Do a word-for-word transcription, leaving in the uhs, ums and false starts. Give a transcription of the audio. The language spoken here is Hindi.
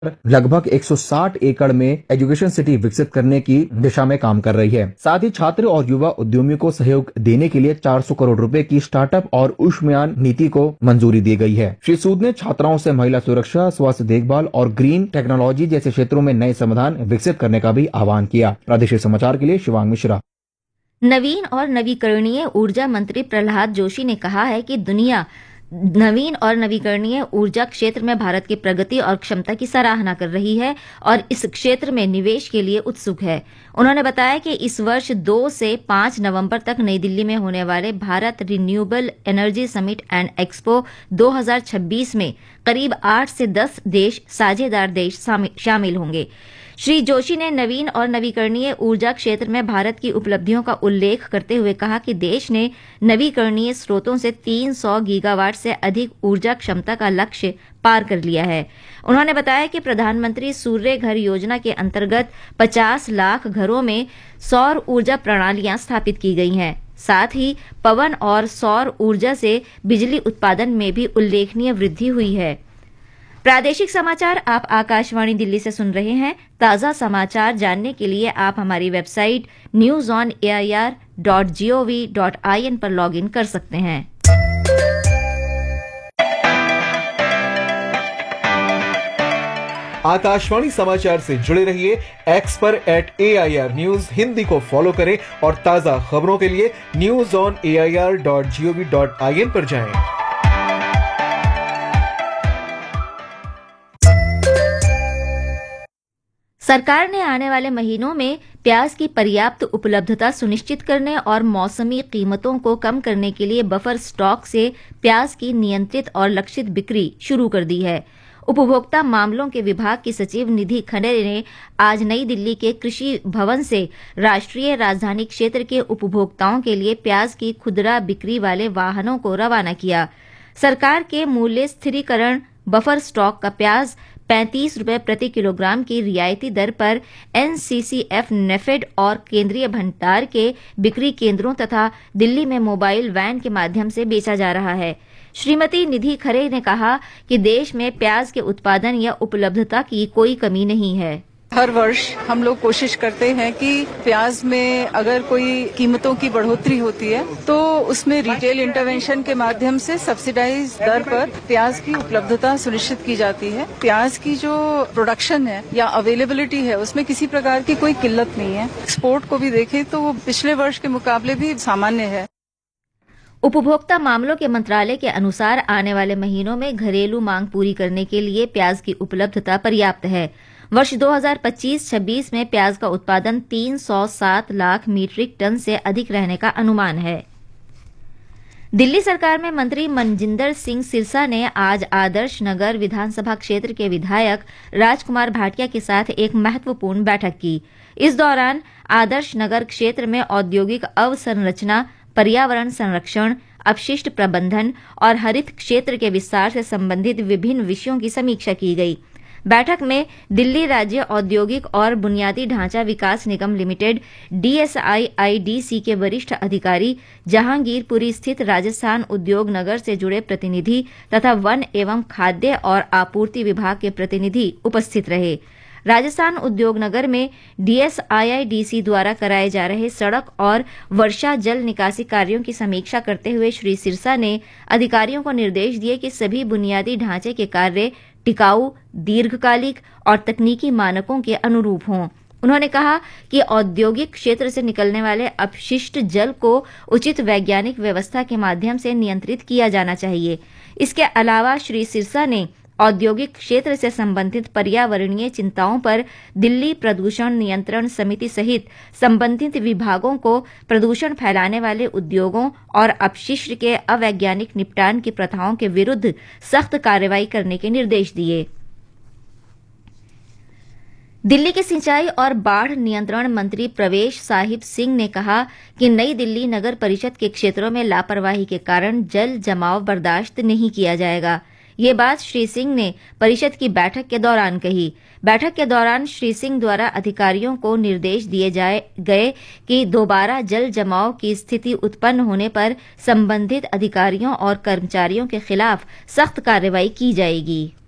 लगभग एक सौ साठ एकड़ में एजुकेशन सिटी विकसित करने की दिशा में काम कर रही है। साथ ही छात्र और युवा उद्यमियों को सहयोग देने के लिए चार सौ करोड़ रुपए की स्टार्टअप और ऊष्मयान नीति को मंजूरी दी गई है। श्री सूद ने छात्राओं से महिला सुरक्षा, स्वास्थ्य देखभाल और ग्रीन टेक्नोलॉजी जैसे क्षेत्रों में नए समाधान विकसित करने का भी आह्वान किया। प्रादेशिक समाचार के लिए शिवांग मिश्रा। नवीन और नवीकरणीय ऊर्जा मंत्री प्रहलाद जोशी ने कहा है कि दुनिया नवीन और नवीकरणीय ऊर्जा क्षेत्र में भारत की प्रगति और क्षमता की सराहना कर रही है और इस क्षेत्र में निवेश के लिए उत्सुक है। उन्होंने बताया कि इस वर्ष दो से पांच नवंबर तक नई दिल्ली में होने वाले Bharat renewable energy summit and expo दो हज़ार छब्बीस में करीब आठ से दस देश साझेदार देश शामिल होंगे। श्री जोशी ने नवीन और नवीकरणीय ऊर्जा क्षेत्र में भारत की उपलब्धियों का उल्लेख करते हुए कहा कि देश ने नवीकरणीय स्रोतों से तीन सौ गीगावाट से अधिक ऊर्जा क्षमता का लक्ष्य पार कर लिया है। उन्होंने बताया कि प्रधानमंत्री सूर्य घर योजना के अंतर्गत पचास लाख घरों में सौर ऊर्जा प्रणालियां स्थापित की गई हैं। साथ ही पवन और सौर ऊर्जा से बिजली उत्पादन में भी उल्लेखनीय वृद्धि हुई है। प्रादेशिक समाचार आप आकाशवाणी दिल्ली से सुन रहे हैं। ताज़ा समाचार जानने के लिए आप हमारी website news on A I R dot G O V dot I N पर लॉग इन कर सकते हैं। आकाशवाणी समाचार से जुड़े रहिए। एक्स पर eight A I R news Hindi को फॉलो करें और ताज़ा खबरों के लिए news on A I R dot G O V dot I N पर जाएं। सरकार ने आने वाले महीनों में प्याज की पर्याप्त उपलब्धता सुनिश्चित करने और मौसमी कीमतों को कम करने के लिए बफर स्टॉक से प्याज की नियंत्रित और लक्षित बिक्री शुरू कर दी है। उपभोक्ता मामलों के विभाग की सचिव निधि खरे ने आज नई दिल्ली के कृषि भवन से राष्ट्रीय राजधानी क्षेत्र के उपभोक्ताओं के लिए प्याज की खुदरा बिक्री वाले वाहनों को रवाना किया। सरकार के मूल्य स्थिरीकरण बफर स्टॉक का प्याज पैंतीस रुपए प्रति किलोग्राम की रियायती दर पर N C C F, NAFED और केंद्रीय भंडार के बिक्री केंद्रों तथा दिल्ली में मोबाइल वैन के माध्यम से बेचा जा रहा है। श्रीमती निधि खरे ने कहा कि देश में प्याज के उत्पादन या उपलब्धता की कोई कमी नहीं है। हर वर्ष हम लोग कोशिश करते हैं कि प्याज में अगर कोई कीमतों की बढ़ोतरी होती है तो उसमें रिटेल इंटरवेंशन के माध्यम से सब्सिडाइज दर पर प्याज की उपलब्धता सुनिश्चित की जाती है। प्याज की जो प्रोडक्शन है या अवेलेबिलिटी है उसमें किसी प्रकार की कोई किल्लत नहीं है। एक्सपोर्ट को भी देखें तो वो पिछले वर्ष के मुकाबले भी सामान्य है। उपभोक्ता मामलों के मंत्रालय के अनुसार आने वाले महीनों में घरेलू मांग पूरी करने के लिए प्याज की उपलब्धता पर्याप्त है। वर्ष दो हज़ार पच्चीस छब्बीस में प्याज का उत्पादन तीन सौ सात लाख मीट्रिक टन से अधिक रहने का अनुमान है। दिल्ली सरकार में मंत्री मनजिंदर सिंह सिरसा ने आज आदर्श नगर विधानसभा क्षेत्र के विधायक राजकुमार भाटिया के साथ एक महत्वपूर्ण बैठक की। इस दौरान आदर्श नगर क्षेत्र में औद्योगिक अवसंरचना, पर्यावरण संरक्षण, अपशिष्ट प्रबंधन और हरित क्षेत्र के विस्तार से संबंधित विभिन्न विषयों की समीक्षा की गई। बैठक में दिल्ली राज्य औद्योगिक और बुनियादी ढांचा विकास निगम limited D S I I D C के वरिष्ठ अधिकारी, जहांगीरपुरी स्थित राजस्थान उद्योग नगर से जुड़े प्रतिनिधि तथा वन एवं खाद्य और आपूर्ति विभाग के प्रतिनिधि उपस्थित रहे। राजस्थान उद्योग नगर में D S I I D C द्वारा कराए जा रहे सड़क और वर्षा जल निकासी कार्यों की समीक्षा करते हुए श्री सिरसा ने अधिकारियों को निर्देश दिए कि सभी बुनियादी ढांचे के कार्य टिकाऊ, दीर्घकालिक और तकनीकी मानकों के अनुरूप हों। उन्होंने कहा कि औद्योगिक क्षेत्र से निकलने वाले अपशिष्ट जल को उचित वैज्ञानिक व्यवस्था के माध्यम से नियंत्रित किया जाना चाहिए। इसके अलावा श्री सिरसा ने औद्योगिक क्षेत्र से संबंधित पर्यावरणीय चिंताओं पर दिल्ली प्रदूषण नियंत्रण समिति सहित संबंधित विभागों को प्रदूषण फैलाने वाले उद्योगों और अपशिष्ट के अवैज्ञानिक निपटान की प्रथाओं के विरुद्ध सख्त कार्रवाई करने के निर्देश दिए। दिल्ली के सिंचाई और बाढ़ नियंत्रण मंत्री प्रवेश साहिब सिंह ने कहा कि नई दिल्ली नगर परिषद के क्षेत्रों में लापरवाही के कारण जल जमाव बर्दाश्त नहीं किया जाएगा। ये बात श्री सिंह ने परिषद की बैठक के दौरान कही। बैठक के दौरान श्री सिंह द्वारा अधिकारियों को निर्देश दिए जाए गए कि दोबारा जल जमाव की स्थिति उत्पन्न होने पर संबंधित अधिकारियों और कर्मचारियों के खिलाफ सख्त कार्रवाई की जाएगी।